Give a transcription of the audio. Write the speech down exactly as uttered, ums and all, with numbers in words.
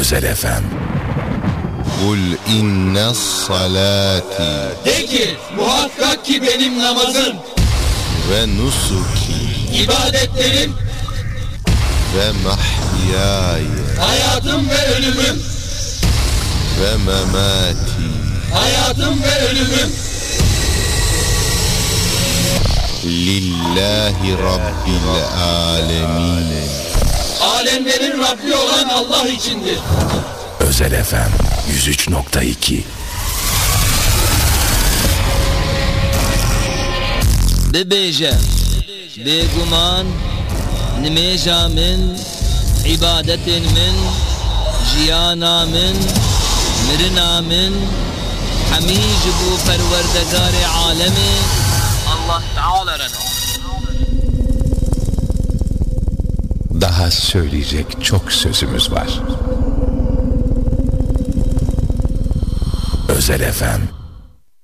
Özel F M. Kul inne salati. De ki muhakkak ki benim namazım ve nusuki. İbadetlerim ve mahyaya. Hayatım ve ölümüm. Ve memati. Hayatım ve ölümüm. Lillahi Rabbil alemin. Alemlerin Rabbi olan Allah içindir. Özel F M yüz üç nokta iki. Bebêje bêguman nimêja min ibadetên min jiyana min mirina min hemî ji bo perwerdegarê alemê Allah Teala re. Daha söyleyecek çok sözümüz var. Özel F M